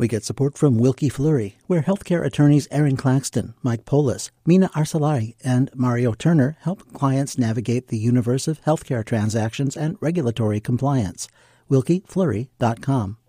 We get support from Wilkie Fleury, where healthcare attorneys Aaron Claxton, Mike Polis, Mina Arsalari, and Mario Turner help clients navigate the universe of healthcare transactions and regulatory compliance. WilkieFleury.com.